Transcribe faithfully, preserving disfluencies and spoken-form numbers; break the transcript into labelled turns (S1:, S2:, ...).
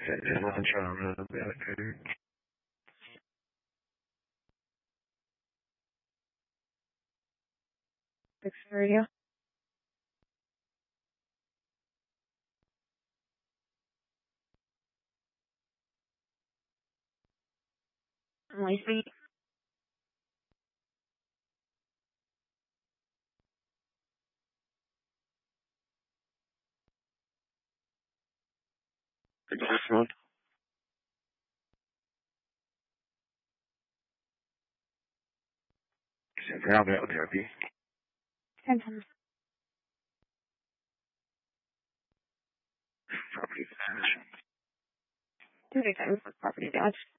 S1: General trauma, better.
S2: Six radio. Lacey.
S1: The first one. Central Medical Therapy.
S2: Ten times.
S1: Property damage.
S2: Two times with property damage.